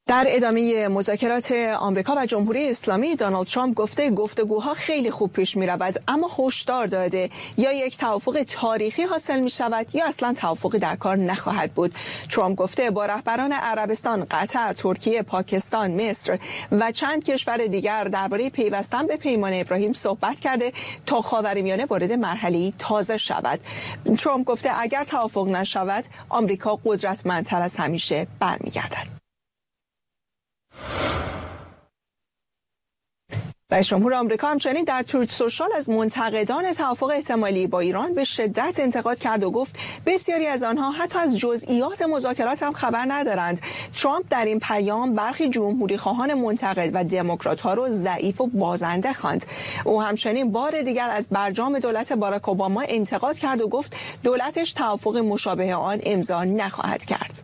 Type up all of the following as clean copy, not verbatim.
در ادامه مذاکرات آمریکا و جمهوری اسلامی، دونالد ترامپ گفته گفتگوها خیلی خوب پیش می رود، اما هشدار داده یا یک توافق تاریخی حاصل می شود یا اصلا توافقی در کار نخواهد بود. ترامپ گفته با رهبران عربستان، قطر، ترکیه، پاکستان، مصر و چند کشور دیگر درباره پیوستن به پیمان ابراهیم صحبت کرده تا خاورمیانه وارد مرحله‌ای تازه شود. ترامپ گفته اگر توافق نشود، آمریکا قدرتمندتر از همیشه برمیگردد. رئیس جمهور آمریکا همچنین در تروت سوشال از منتقدان توافق احتمالی با ایران به شدت انتقاد کرد و گفت بسیاری از آنها حتی از جزئیات مذاکرات هم خبر ندارند. ترامپ در این پیام برخی جمهوری خواهان منتقد و دموکرات‌ها را ضعیف و بازنده خواند. او همچنین بار دیگر از برجام دولت باراک اوباما انتقاد کرد و گفت دولتش توافق مشابه آن امضا نخواهد کرد.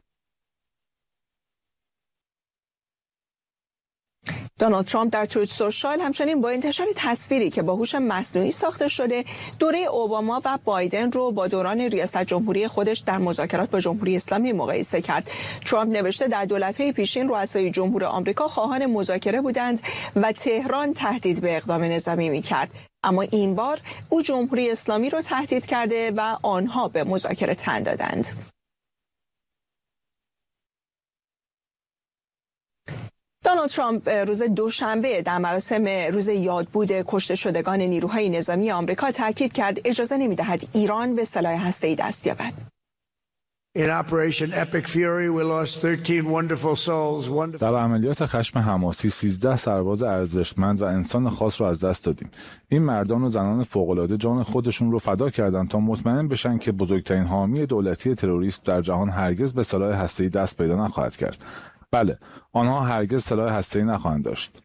دونالد ترامپ در تروت سوشال همچنین با انتشار تصویری که با هوش مصنوعی ساخته شده دوره اوباما و بایدن رو با دوران ریاست جمهوری خودش در مذاکرات با جمهوری اسلامی مقایسه کرد. ترامپ نوشته در دولت‌های پیشین رؤسای جمهور آمریکا خواهان مذاکره بودند و تهران تهدید به اقدام نظامی می‌کرد، اما این بار او جمهوری اسلامی رو تهدید کرده و آنها به مذاکره تن دادند. دونالد ترامپ روز دوشنبه در مراسم روز یادبود کشته شدگان نیروهای نظامی آمریکا تاکید کرد اجازه نمی‌دهد ایران به سلاح هسته‌ای دست یابد. در عملیات خشم حماسی 13 سرباز ارزشمند و انسان خاص رو از دست دادیم. این مردان و زنان فوق‌العاده جان خودشون رو فدا کردند تا مطمئن بشن که بزرگترین حامی دولتی تروریست در جهان هرگز به سلاح هسته‌ای دست پیدا نخواهد کرد. بله، آنها هرگز سلاح هسته‌ای نخواهند داشت.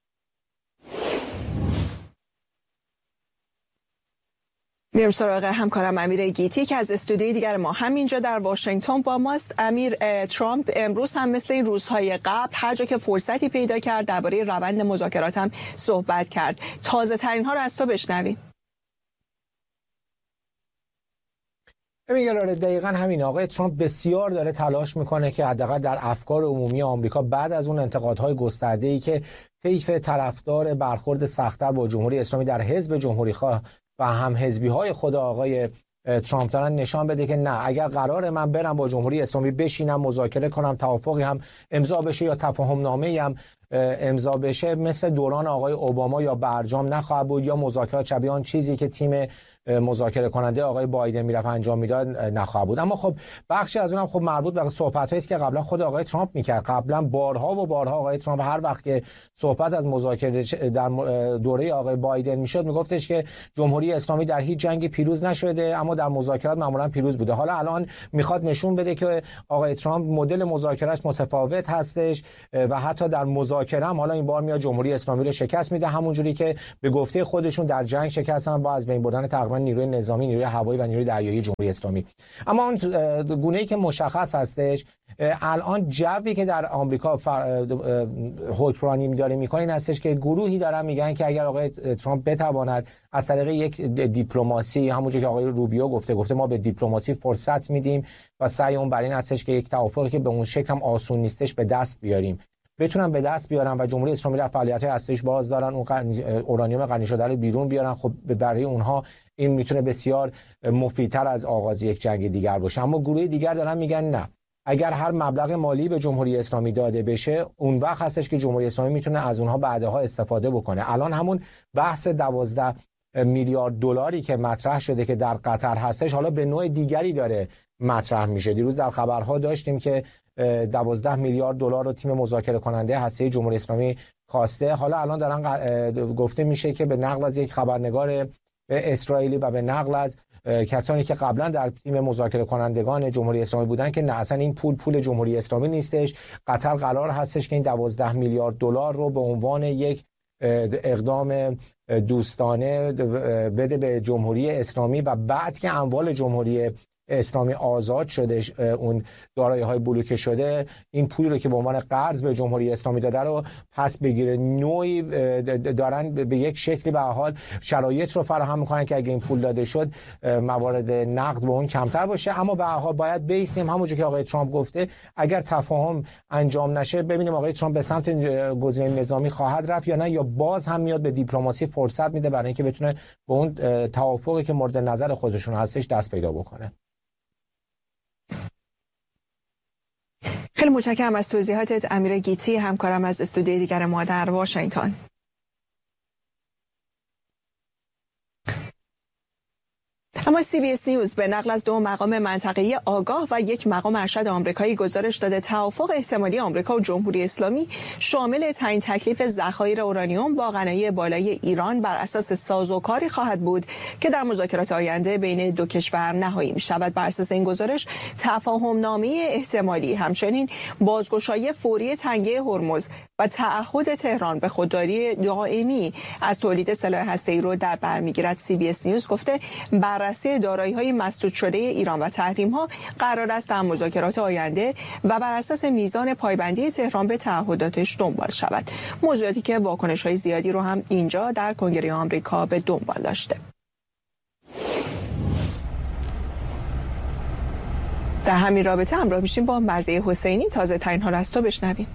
میرم سراغ همکارم امیر گیتی که از استودیوی دیگر ما همینجا در واشنگتن با ماست. امیر، ترامپ امروز هم مثل این روزهای قبل هر جا که فرصتی پیدا کرد درباره روند مذاکرات هم صحبت کرد. تازه ترین ها رو از تو بشنویم. میگه دقیقاً همین. آقای ترامپ بسیار داره تلاش میکنه که حداقل در افکار عمومی آمریکا بعد از اون انتقادهای گسترده‌ای که طیف طرفدار برخورد سخت‌تر با جمهوری اسلامی در حزب جمهوری‌خواه و هم حزبی‌های خود آقای ترامپ دارن نشان بده که نه، اگر قرار من برم با جمهوری اسلامی بشینم مذاکره کنم، توافقی هم امضا بشه یا تفاهم نامه‌ای هم امضا بشه، مثل دوران آقای اوباما یا برجام نخواهد بود یا مذاکرات شبیه آن چیزی که تیم مذاکره کننده آقای بایدن میرفت انجام میداد نخواهد بود. اما خب بخشی از اونم خب مربوط به صحبتایی است که قبلا خود آقای ترامپ میکرد. قبلا بارها و بارها آقای ترامپ هر وقت که صحبت از مذاکره در دوره آقای بایدن میشد میگفتش که جمهوری اسلامی در هیچ جنگی پیروز نشده اما در مذاکرات معمولا پیروز بوده. حالا الان میخواد نشون بده که آقای ترامپ مدل مذاکرهش متفاوت هستش و حتی در مذاکره هم حالا این بار میاد جمهوری اسلامی رو شکست میده، همونجوری که به گفته خودشون در جنگ شکستن با از بین بردن تقریبا نیروی نظامی، نیروی هوایی و نیروی دریایی جمهوری اسلامی. اما اون گونه‌ای که مشخص هستش الان جوی که در آمریکا حکمرانی داره میکنه این هستش که گروهی دارن میگن که اگر آقای ترامپ بتواند از طریق یک دیپلماسی، همونجوری که آقای روبیو گفته ما به دیپلماسی فرصت میدیم و سعی اون بر این هستش که یک توافقی که به اون شکل هم آسون نیستش به دست بیاریم، بتونن به دست بیارن و جمهوری اسلامی را فعالیت‌های هسته‌ایش باز دارن، اون اورانیوم غنی شده رو بیرون بیارن. خب برای اونها این میتونه بسیار مفیدتر از آغاز یک جنگ دیگر باشه. اما گروه دیگر دارن میگن نه، اگر هر مبلغ مالی به جمهوری اسلامی داده بشه اون وقت هستش که جمهوری اسلامی میتونه از اونها بعدها استفاده بکنه. الان همون بحث 12 میلیارد دلاری که مطرح شده که در قطر هستش حالا به نوع دیگری داره مطرح میشه. دیروز در خبرها داشتیم که 12 میلیارد دلار رو تیم مذاکره کننده هسته جمهوری اسلامی خواسته. حالا الان دارن گفته میشه که به نقل از یک خبرنگار اسرائیلی و به نقل از کسانی که قبلا در تیم مذاکره کنندگان جمهوری اسلامی بودن که نه، اصلا این پول جمهوری اسلامی نیستش. قطر قرار هستش که این 12 میلیارد دلار رو به عنوان یک اقدام دوستانه بده به جمهوری اسلامی و بعد که اموال جمهوری اسلامی آزاد شده، اون دارایی‌های بلوکه شده، این پولی رو که به عنوان قرض به جمهوری اسلامی داده رو پس بگیره. نوعی دارن به یک شکلی به حال شرایط رو فراهم میکنن که اگه این پول داده شد موارد نقد به اون کمتر باشه. اما به حال باید بیستیم همونجوری که آقای ترامپ گفته، اگر تفاهم انجام نشه ببینیم آقای ترامپ به سمت گزینه نظامی خواهد رفت یا نه، یا باز هم میاد به دیپلماسی فرصت میده برای اینکه بتونه به اون توافقی که مورد نظر خودشون هستش دست پیدا بکنه. خیلی متشکرم از توضیحاتت امیر گیتی، همکارم از استودیوی دیگر ما در واشنگتن. اما CBS نیوز به نقل از 2 مقام منطقه‌ای آگاه و 1 مقام ارشد آمریکایی گزارش داده توافق احتمالی آمریکا و جمهوری اسلامی شامل تعیین تکلیف ذخایر اورانیوم با غنای بالای ایران بر اساس سازوکاری خواهد بود که در مذاکرات آینده بین 2 کشور نهایی می‌شود. بر اساس این گزارش تفاهم نامه احتمالی همچنین بازگشایی فوری تنگه هرمز و تعهد تهران به خودداری دائمی از تولید سلاح هسته‌ای رو در بر می‌گیرد. CBS نیوز گفته بررسی دارایی‌های مسدود شده ایران و تحریم‌ها قرار است در مذاکرات آینده و بر اساس میزان پایبندی تهران به تعهداتش دنبال شود. موضوعاتی که واکنش‌های زیادی رو هم اینجا در کنگره آمریکا به دنبال داشته. در همین رابطه همراه میشیم با مرضیه حسینی، تازه ترین حال از تو بشنویم.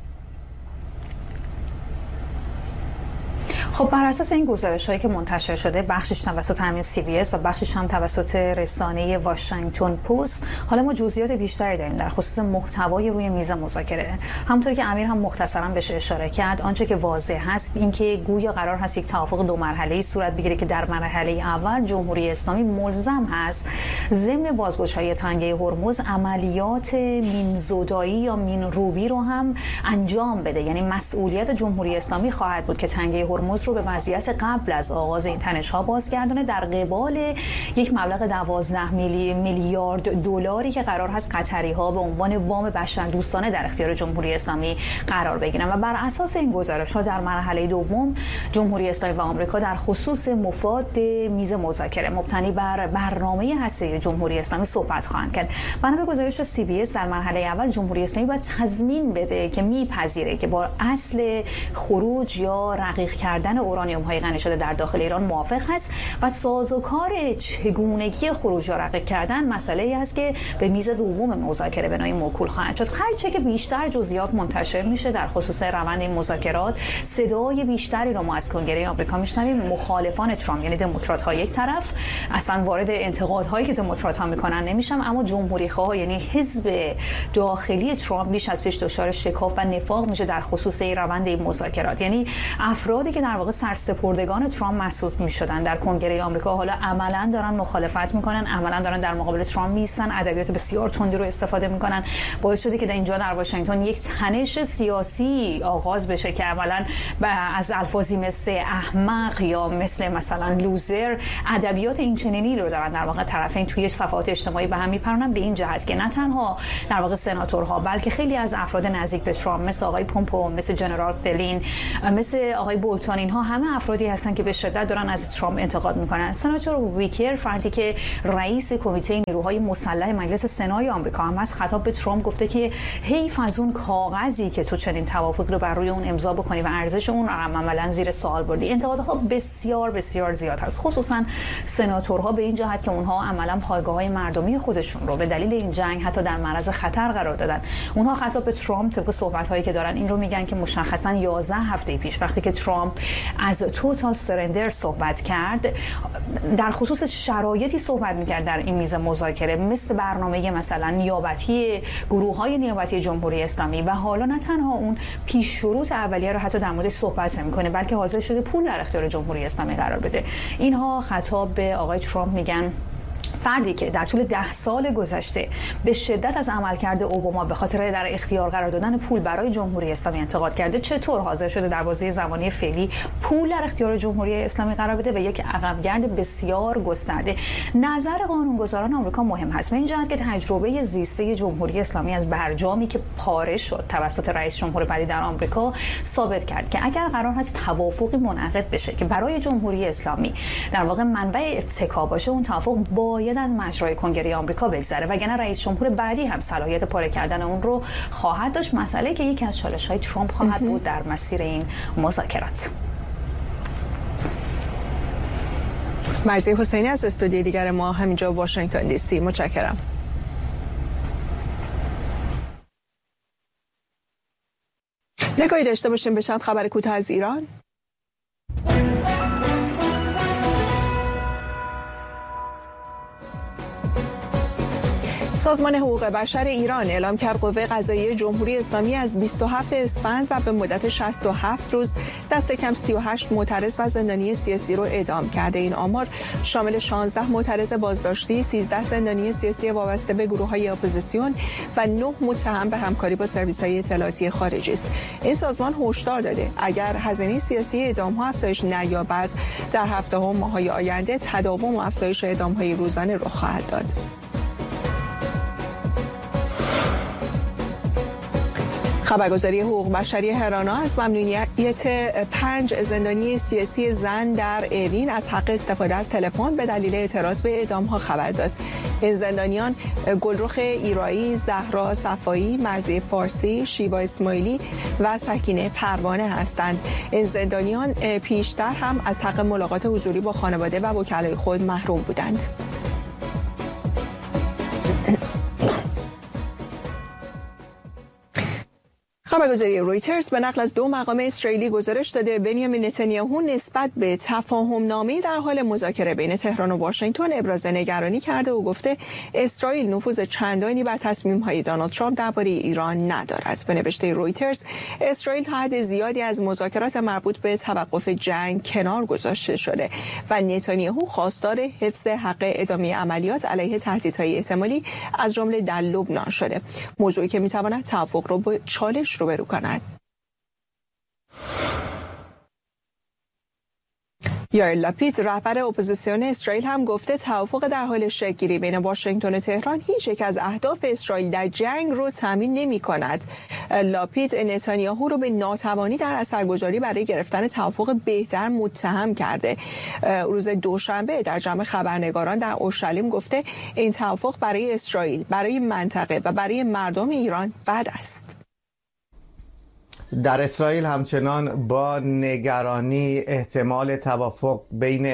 خب بر اساس این گزارش‌هایی که منتشر شده، بخشش توسط همین CBS و بخشش هم توسط رسانه واشنگتن پست، حالا ما جزئیات بیشتری داریم در خصوص محتوای روی میز مذاکره. همونطوری که امیر هم مختصراً بهش اشاره کرد، آنچه که واضح هست این که گویا قرار هست یک توافق 2 مرحله‌ای صورت بگیره که در مرحله اول جمهوری اسلامی ملزم هست ضمن بازگشایی تنگه هرمز عملیات مین‌زدایی یا مین‌روبی رو هم انجام بده. یعنی مسئولیت جمهوری اسلامی خواهد بود که تنگه هرمز رو به وضعیت قبل از آغاز این تنش‌ها بازگردونه، در قبال یک مبلغ 12 میلیارد دلاری که قرار هست قطری‌ها به عنوان وام بشردوستانه در اختیار جمهوری اسلامی قرار بگیرن. و بر اساس این گزارش‌ها در مرحله دوم جمهوری اسلامی و آمریکا در خصوص مفاد میز مذاکره مبتنی بر برنامه هسته‌ای جمهوری اسلامی صحبت خواهند کرد. بنا به گزارش CBS در مرحله اول جمهوری اسلامی باید تضمین بده که میپذیره که با اصل خروج یا رقیق کردن اورانیوم‌های غنی شده در داخل ایران موافق هست و سازوکار چگونگی خروج یا رقیق کردن مسئله‌ای است که به میز دوم مذاکره بنای موکول خواهد شد. هرچه که بیشتر جزئیات منتشر میشه در خصوص روند این مذاکرات، صدای بیشتری رو ما از کنگره آمریکا میشنویم. مخالفان ترامپ یعنی دموکرات‌ها یک طرف اصلا وارد انتقادهایی که دموکرات‌ها میکنن نمیشن، اما جمهوری‌خواها یعنی حزب داخلی ترامپ بیش از پیش دچار شکاف و نفاق میشه در خصوص این روند این مذاکرات. یعنی افرادی که در واقع سرسپردگان ترامپ محسوب می‌شدن در کنگره آمریکا حالا عملاً دارن مخالفت میکنن، عملاً دارن در مقابل ترامپ میستن، ادبیات بسیار تندی رو استفاده میکنن. باعث شده که در اینجا در واشنگتن یک تنش سیاسی آغاز بشه که اولا از الفاظی مثل احمق یا مثلا لوزر، ادبیات این چنینی رو دارن در واقع طرفین توی صفحات اجتماعی به هم میپرونن، به این جهت که نه تنها در واقع سناتورها بلکه خیلی از افراد نزدیک به ترامپ مثل آقای پومپو، مثل جنرال فلین، مثل آقای بولتون، اینها همه افرادی هستن که به شدت دارن از ترامپ انتقاد میکنن. سناتور ویکر، فردی که رئیس کمیته نیروهای مسلح مجلس سنای آمریکا هم هست، خطاب به ترامپ گفته که حیف از اون کاغذی که تو چنین توافقی رو بر روی اون امضا بکنی و ارزش اون عملاً زیر سوال بردی. انتقادها بسیار بسیار زیاد هست، خصوصا سناتورها به این جهت که اونها عملاً پایگاه‌های مردمی خودشون رو به دلیل این جنگ حتی در معرض خطر قرار دادن. اونها خطاب به ترامپ طبق صحبت‌هایی که دارن این رو میگن که مشخصاً 11 هفته پیش وقتی که ترامپ از توتال سرندر صحبت کرد، در خصوص شرایطی صحبت می‌کرد در این میز مذاکره مثل برنامه مثلا نیابتی گروه‌های نیابتی جمهوری اسلامی و حالا نه تنها اون پیش شروط اولیه رو حتی در موردش صحبت نمی‌کنه بلکه حاضر شده پول در اختیار جمهوری اسلامی قرار بده. اینها خطاب به آقای ترامپ میگن فردی که در طول 10 سال گذشته به شدت از عملکرد اوباما به خاطر در اختیار قرار دادن پول برای جمهوری اسلامی انتقاد کرده، چطور حاضر شده در بازه زمانی فعلی پول در اختیار جمهوری اسلامی قرار بده و یک عقبگرد بسیار گسترده. نظر قانونگذاران آمریکا مهم هست به این جهت که تجربه زیسته جمهوری اسلامی از برجامی که پاره شد توسط رئیس جمهور بعدی در آمریکا ثابت کرد که اگر قرار هست توافقی منعقد بشه که برای جمهوری اسلامی در واقع منبع اتکا باشه، اون توافق باید باید از مجرای کنگره آمریکا بگذره، وگرنه رئیس جمهور بعدی هم صلاحیت پاره کردن اون رو خواهد داشت. مسئله که یکی از چالش‌های ترامپ خواهد بود در مسیر این مذاکرات. مرضیه حسینی از استودیوی دیگر ما همینجا واشنگتن دی سی. متشکرم. نگاهی داشته باشیم به چند خبر کوتاه از ایران. سازمان حقوق بشر ایران اعلام کرد قوه قضاییه جمهوری اسلامی از 27 اسفند و به مدت 67 روز دست کم 38 معترض و زندانی سیاسی رو اعدام کرده. این آمار شامل 16 معترض بازداشتی، 13 زندانی سیاسی وابسته به گروه‌های اپوزیسیون و 9 متهم به همکاری با سرویس‌های اطلاعاتی خارجی است. این سازمان هشدار داده اگر هزینه سیاسی اعدام‌ها افزایش نیابد، در هفته‌ها و ماه‌های آینده تداوم و افزایش اعدام‌های روزانه رخ خواهد داد. خبرگزاری حقوق بشری هرانا از ممنوعیت 5 زندانی سیاسی زن در اوین از حق استفاده از تلفن به دلیل اعتراض به اعدام‌ها خبر داد. این زندانیان گلرخ ایرایی، زهرا صفایی، مرضیه فارسی، شیوا اسماعیلی و سکینه پروانه هستند. این زندانیان پیشتر هم از حق ملاقات حضوری با خانواده و وکلای خود محروم بودند. خبرگزاری رویترز به نقل از 2 مقام اسرائیلی گزارش داده بنیامین نتانیاهو نسبت به تفاهم‌نامه در حال مذاکره بین تهران و واشنگتن ابراز نگرانی کرده و گفته اسرائیل نفوذ چندانی بر تصمیم‌های دونالد ترامپ درباره ایران ندارد. به نوشته رویترز اسرائیل تا حد زیادی از مذاکرات مربوط به توقف جنگ کنار گذاشته شده و نتانیاهو خواستار حفظ حق ادامه عملیات علیه تهدیدهای احتمالی از جمله در لبنان شده، موضوعی که می‌تواند توافق را با چالش روبرو کند. یائیر لپید رهبر اپوزیسیون اسرائیل هم گفته توافق در حال شکل‌گیری بین واشنگتن و تهران هیچ یک از اهداف اسرائیل در جنگ رو تامین نمی‌کند. لپید نتانیاهو رو به ناتوانی در اثرگذاری برای گرفتن توافق بهتر متهم کرده. روز دوشنبه در جمع خبرنگاران در اورشلیم گفته این توافق برای اسرائیل، برای منطقه و برای مردم ایران بد است. در اسرائیل همچنان با نگرانی احتمال توافق بین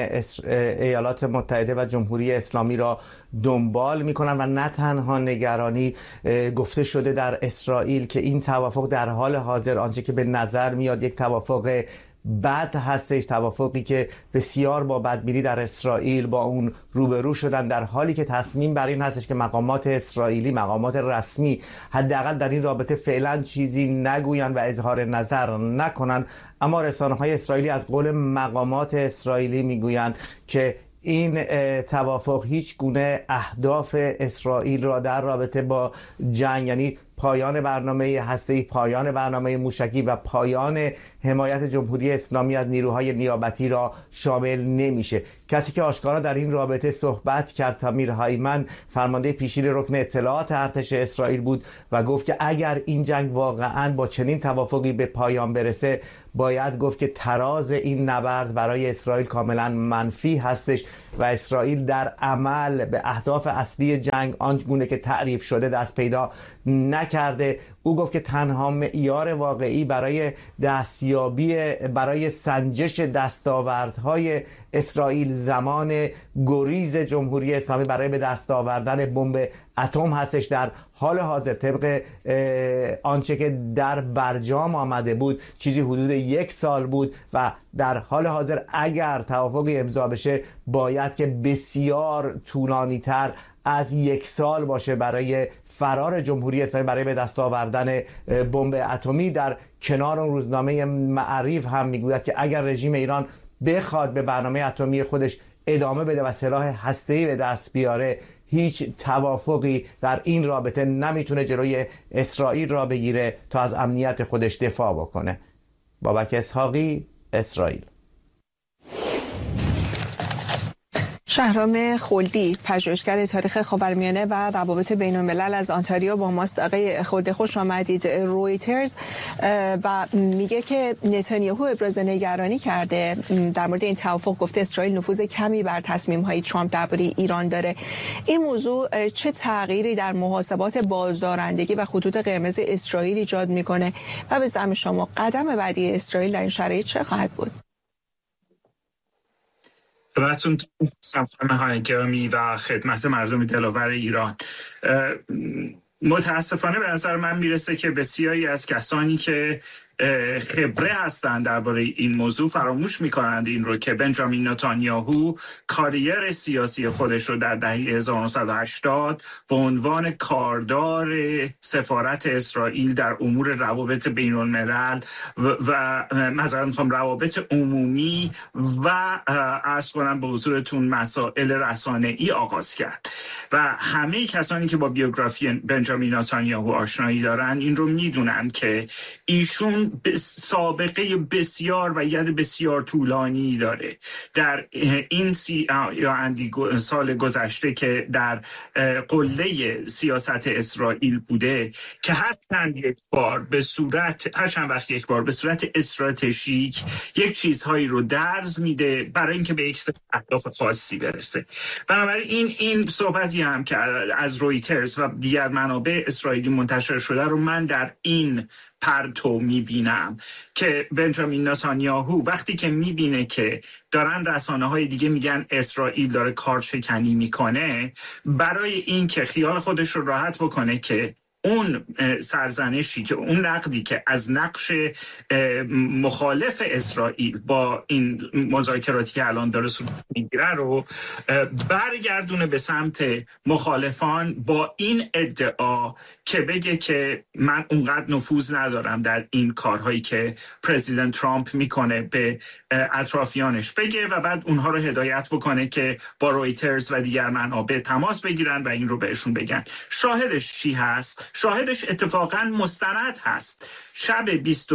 ایالات متحده و جمهوری اسلامی را دنبال می‌کنند و نه تنها نگرانی، گفته شده در اسرائیل که این توافق در حال حاضر آنچه که به نظر میاد یک توافق بد هستش، توافقی که بسیار با بدبینی در اسرائیل با اون روبرو شدن، در حالی که تصمیم بر این هستش که مقامات اسرائیلی، مقامات رسمی حداقل در این رابطه فعلا چیزی نگویند و اظهار نظر نکنند. اما رسانه‌های اسرائیلی از قول مقامات اسرائیلی میگویند که این توافق هیچ گونه اهداف اسرائیل را در رابطه با جنگ، یعنی پایان برنامه هسته‌ای، پایان برنامه موشکی و پایان حمایت جمهوری اسلامی از نیروهای نیابتی را شامل نمیشه. کسی که آشکارا در این رابطه صحبت کرد تامیر هایمن، فرمانده پیشین رکن اطلاعات ارتش اسرائیل بود و گفت که اگر این جنگ واقعاً با چنین توافقی به پایان برسه، باید گفت که تراز این نبرد برای اسرائیل کاملا منفی هستش و اسرائیل در عمل به اهداف اصلی جنگ آنگونه که تعریف شده دست پیدا نکرده. او گفت که تنها معیار واقعی برای دستیابی، برای سنجش دستاوردهای اسرائیل زمان گریز جمهوری اسلامی برای به دست آوردن بمب اتم هستش. در حال حاضر طبق آنچه که در برجام آمده بود چیزی حدود 1 سال بود و در حال حاضر اگر توافقی امضا بشه باید که بسیار طولانی تر از 1 سال باشه برای فرار جمهوری اسلامی برای به دست آوردن بمب اتمی. در کنار اون روزنامه معریف هم میگوید که اگر رژیم ایران بخواد به برنامه اتمی خودش ادامه بده و سلاح هسته‌ای به دست بیاره، هیچ توافقی در این رابطه نمیتونه جلوی اسرائیل را بگیره تا از امنیت خودش دفاع بکنه. بابک اسحاقی، اسرائیل. شهرام خلدی، پژوهشگر تاریخ خاورمیانه و روابط بین‌الملل از آنتاریو با ماست. آقای خلدی خوش آمدید. رویترز و میگه که نتانیاهو ابراز نگرانی کرده در مورد این توافق، گفته اسرائیل نفوذ کمی بر تصمیم‌های ترامپ درباره ایران داره. این موضوع چه تغییری در محاسبات بازدارندگی و خطوط قرمز اسرائیل ایجاد میکنه و به زعم شما قدم بعدی اسرائیل در این شرایط چه خواهد بود؟ خدمتتون خانم گرامی و خدمت مردم دلاور ایران. متاسفانه به نظر من میرسه که بسیاری از کسانی که خبره هستند درباره این موضوع فراموش میکنند این رو که بنجامین نتانیاهو کاریر سیاسی خودش رو در دهه 1980 به عنوان کاردار سفارت اسرائیل در امور روابط بین الملل و مثلا میخوام روابط عمومی و عرض کنم به حضورتون مسائل رسانه‌ای آغاز کرد و همه کسانی که با بیوگرافی بنجامین نتانیاهو آشنایی دارن این رو میدونن که ایشون سابقه بسیار و ید بسیار طولانی داره در این سال گذشته که در قله سیاست اسرائیل بوده که هر چند وقت یک بار به صورت استراتژیک یک چیزهایی رو درز میده برای اینکه به یک اهداف خاصی برسه. بنابراین این صحبتی هم که از رویترز و دیگر منابع اسرائیلی منتشر شده رو من در این پرتو میبینم که بنجامین نتانیاهو وقتی که میبینه که دارن رسانه‌های دیگه میگن اسرائیل داره کارشکنی میکنه، برای این که خیال خودش رو راحت بکنه که اون سرزنشی که اون نقدی که از نقش مخالف اسرائیل با این مذاکراتی که الان داره صورت میگیره رو برگردونه به سمت مخالفان با این ادعا که بگه که من اونقدر نفوذ ندارم در این کارهایی که پرزیدنت ترامپ میکنه به اطرافیانش بگه و بعد اونها رو هدایت بکنه که با رویترز و دیگر منابع تماس بگیرن و این رو بهشون بگن. شاهدش چی هست؟ شاهدش اتفاقا مستند هست. شب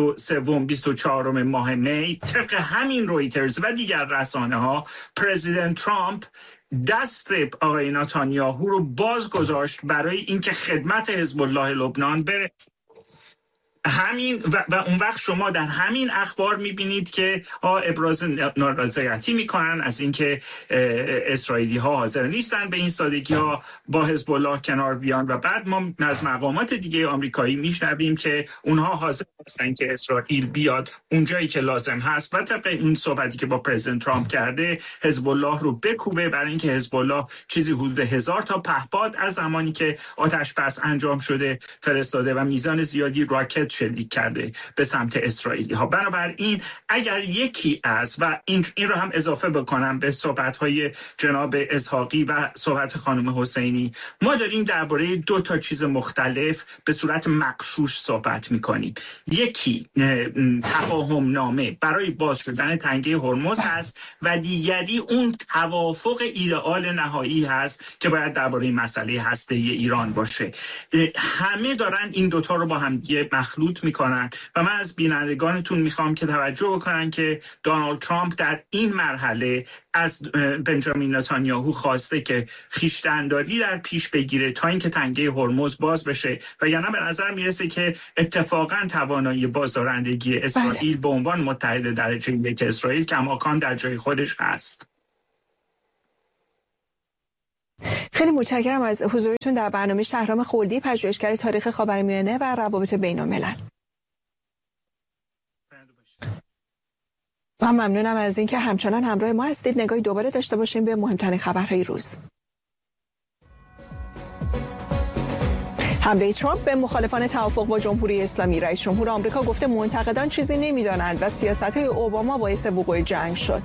23-24 ماه می طبق همین رویترز و دیگر رسانه ها پرزیدنت ترامپ دست آقای نتانیاهو رو باز گذاشت برای اینکه خدمت حزب الله لبنان برسه. همین و اون وقت شما در همین اخبار میبینید که ابراز نارضایتی میکنن از اینکه اسرائیلی ها حاضر نیستن به این سادگی ها با حزب الله کنار بیان و بعد ما از مقامات دیگه آمریکایی میشنویم که اونها حاضر هستن که اسرائیل بیاد اونجایی که لازم هست و طبق اون صحبتی که با پرزیدنت ترامپ کرده حزب الله رو بکوبه، برای اینکه حزب الله چیزی حدود 1000 تا پهپاد از زمانی که آتش بس انجام شده فرستاده و میزان زیادی راکت شلیک کرده به سمت اسرائیلی ها. بنابراین اگر یکی از و این رو هم اضافه بکنم به صحبت‌های جناب اسحاقی و صحبت خانم حسینی، ما داریم درباره دو تا چیز مختلف به صورت مغشوش صحبت می‌کنیم. یکی تفاهم نامه برای باز شدن تنگه هرمز هست و دیگری اون توافق ایدئال نهایی هست که باید درباره مسئله هسته‌ای ایران باشه. همه دارن این دوتا رو با هم دیگه مخلوط میکنن و من از بینندگانتون میخوام که توجه بکنن که دونالد ترامپ در این مرحله از بنجامین نتانیاهو خواسته که خویشتن‌داری در پیش بگیره تا اینکه تنگه هرمز باز بشه و یعنی به نظر میرسه که اتفاقا توانایی بازدارندگی اسرائیل به عنوان متحد درجه یک اسرائیل کماکان در جای خودش هست. خیلی متشکرم از حضورتون در برنامه. شهرام خلدی، پژوهشگر تاریخ خاورمیانه و روابط بین‌الملل. و ممنونم از اینکه همچنان همراه ما هستید. نگاهی دوباره داشته باشیم به مهمترین خبرهای روز. حمله ترامپ به مخالفان توافق با جمهوری اسلامی. رئیس جمهور آمریکا گفته منتقدان چیزی نمی‌دانند و سیاست‌های اوباما باعث وقوع جنگ شد.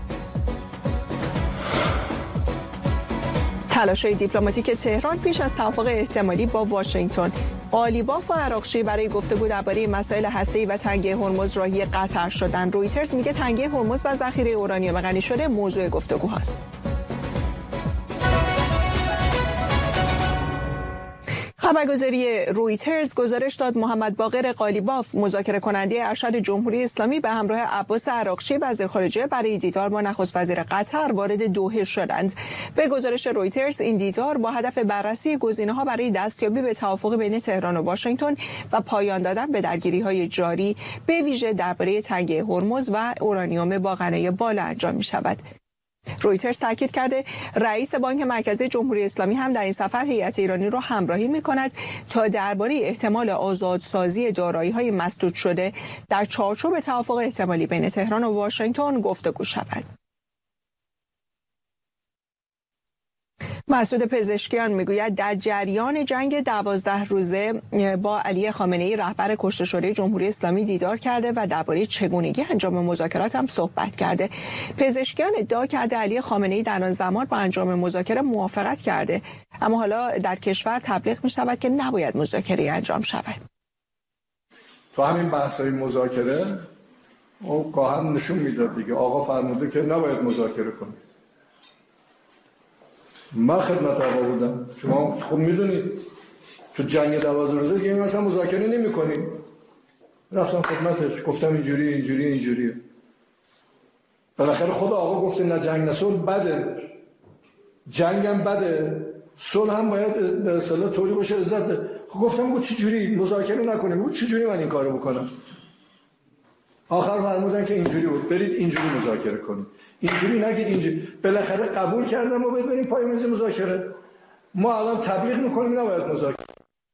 تلاش‌های دیپلماتیک تهران پیش از توافق احتمالی با واشنگتن. قالیباف و عراقچی برای گفتگو درباره مسائل هسته‌ای و تنگه هرمز راهی قطر شدن. رویترز میگه تنگه هرمز و ذخیره اورانیوم غنی شده موضوع گفتگوهاست. خبرگزاری رویترز گزارش داد محمد باقر قالیباف مذاکره کننده ارشد جمهوری اسلامی به همراه عباس عراقچی وزیر خارجه برای دیدار با نخست وزیر قطر وارد دوحه شدند. به گزارش رویترز این دیدار با هدف بررسی گزینه‌ها برای دستیابی به توافق بین تهران و واشنگتن و پایان دادن به درگیری‌های جاری به ویژه درباره تنگه هرمز و اورانیوم با غنای بالا انجام می‌شود. رویترز تاکید کرده رئیس بانک مرکزی جمهوری اسلامی هم در این سفر هیئت ایرانی را همراهی می‌کند تا درباره احتمال آزادسازی دارایی‌های مسدود شده در چارچوب توافق احتمالی بین تهران و واشنگتن گفتگو شود. مسعود پزشکیان میگوید در جریان جنگ 12 روزه با علی خامنه‌ای رهبر کشته شده جمهوری اسلامی دیدار کرده و درباره چگونگی انجام مذاکرات هم صحبت کرده. پزشکیان ادعا کرده علی خامنه‌ای در آن زمان با انجام مذاکره موافقت کرده، اما حالا در کشور تبلیغ می‌شود که نباید مذاکره انجام شود. تو همین بحث‌های مذاکره او گاهن نشون میداد دیگه آقا فرموده که نباید مذاکره کنید. من خدمت آقا بودم، شما خب میدونید تو جنگ 12 روزه دیگه مثلا مذاکره نمی‌کنیم. رفتم خدمتش گفتم اینجوریه. بالاخره خود آقا گفته نه جنگ نه صلح بده، جنگم بده، صلح هم باید به اصطلاح طوری باشه عزت ده. خب گفتم چه جوری مذاکره نکنیم؟ چه جوری من این کارو بکنم؟ آخر فرمودن که اینجوری بود، برید اینجوری مذاکره کنید، اینجوری نگید اینجوری. بالاخره قبول کردم و بریم پای میز مذاکره. ما الان تبلیغ میکنیم نباید مذاکره.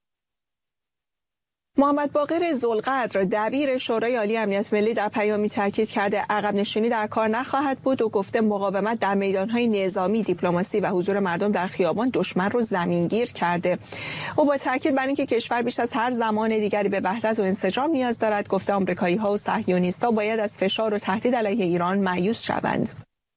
محمد باقر ذوالقدر دبیر شورای عالی امنیت ملی در پیامی تاکید کرده عقب نشینی در کار نخواهد بود و گفته مقاومت در میدانهای نظامی، دیپلماسی و حضور مردم در خیابان دشمن رو زمینگیر کرده. او با تاکید بر اینکه کشور بیش از هر زمان دیگری به وحدت و انسجام نیاز دارد، گفته آمریکایی‌ها و صهیونیست‌ها باید از فشار و تهدید علیه ایران مایوس شوند.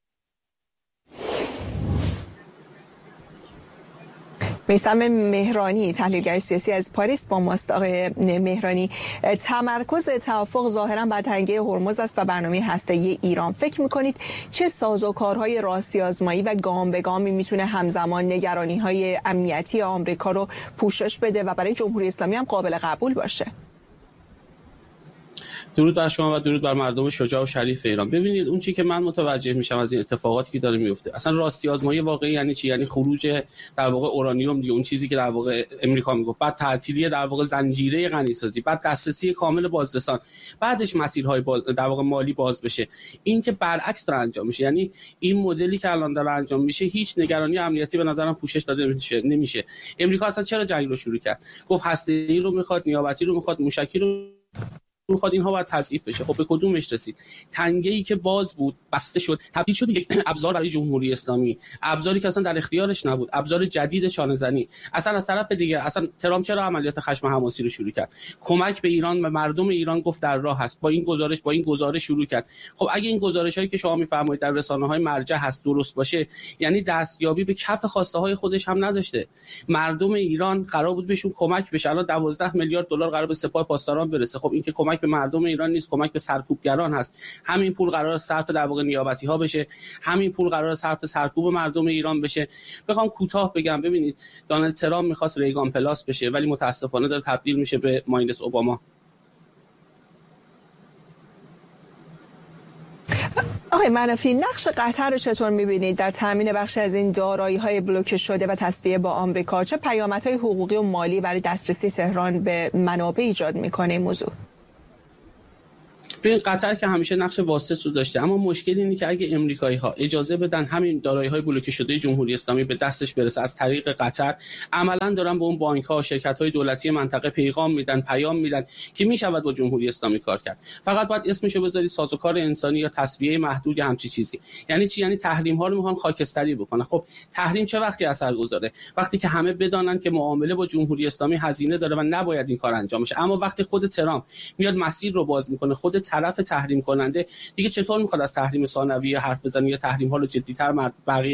میثم مهرانی تحلیلگر سیاسی از پاریس با ماست. آقای مهرانی، تمرکز توافق ظاهرا بر تنگه هرمز است و برنامه هسته‌ای ایران. فکر می‌کنید چه سازوکارهای راستی آزمایی و گام به گامی میتونه همزمان نگرانی‌های امنیتی آمریکا رو پوشش بده و برای جمهوری اسلامی هم قابل قبول باشه؟ درود بر شما و درود بر مردم شجاع و شریف ایران. ببینید اون چیزی که من متوجه میشم از این اتفاقاتی که داره میفته، اصلا راستی آزمایی واقعی یعنی چی؟ یعنی خروج در واقع اورانیوم دیگه، اون چیزی که در واقع امریکا میگفت، بعد تعطیلی در واقع زنجیره غنیسازی، بعد دسترسی کامل بازرسان، بعدش مسیرهای در واقع مالی باز بشه. این که برعکس داره انجام میشه، یعنی این مدلی که الان داره انجام میشه هیچ نگرانی امنیتی به نظرم پوشش داده نمیشه. امریکا اصلا چرا جنگ رو شروع کرد؟ گفت هسته‌ای رو میخواد، نیابتی رو میخواد، موشکی رو میخواد، اینها باید تضعیف بشه. خب به کدومش رسید؟ تنگه‌ای که باز بود بسته شد، تبدیل شد یک ابزار برای جمهوری اسلامی، ابزاری که اصلا در اختیارش نبود، ابزار جدید چانه‌زنی. اصلا از طرف دیگه اصلا ترامپ چرا عملیات خشم حماسی رو شروع کرد؟ کمک به ایران و مردم ایران گفت در راه هست. با این گزارش شروع کرد. خب اگه این گزارش‌هایی که شما می‌فرمایید در رسانه‌های مرجع هست درست باشه، یعنی دستیابی به کف خواسته‌های خودش هم نداشته. مردم ایران قرار بود بهشون کمک بشه. الان 12 میلیارد دلار قرار به سپاه پاسداران برسه. خب این که کمک به مردم ایران نیست، کمک به سرکوبگران هست. همین پول قرار صرف در واقع نیابتی ها بشه، همین پول قرار صرف سرکوب مردم ایران بشه. بخوام کوتاه بگم، ببینید دونالد ترامپ می‌خواست ریگان پلاس بشه ولی متاسفانه داره تبدیل میشه به مایلس اوباما. آقای منافی، نقش قطر رو چطور می‌بینید در تامین بخشی از این دارایی‌های بلوکه شده و تصفیه با آمریکا؟ چه پیامدهای حقوقی و مالی برای دسترسی تهران به منابع ایجاد می‌کنه این موضوع؟ ببین قطر که همیشه نقش واسط رو داشته، اما مشکل اینه که اگه امریکایی‌ها اجازه بدن همین دارایی‌های بلوکه شده جمهوری اسلامی به دستش برسه از طریق قطر، عملاً دارن به اون بانک‌ها، شرکت‌های دولتی منطقه پیام میدن که میشود با جمهوری اسلامی کار کرد. فقط باید اسمشو بذارید سازوکار انسانی یا تسویه محدود یا همچی چیزی. یعنی چی؟ یعنی تحریم‌ها رو میخوان خاکستری بکنن. خب تحریم چه وقتی اثرگذاره؟ وقتی که همه بدانن که معامله با جمهوری اسلامی هزینه داره و نباید این کار انجام بشه. اما وقتی خود ترامپ میاد مسیر رو باز میکنه، خود طرف تحریم کننده دیگه چطور میخواد از تحریم ثانویه حرف بزنه یا تحریم ها رو جدی‌تر بقیه